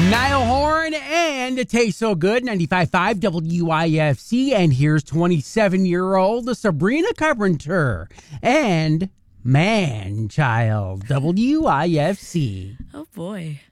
Niall Horan and It Tastes So Good, 95.5 WIFC. And here's 27-year-old Sabrina Carpenter and Man Child, WIFC. Oh, boy.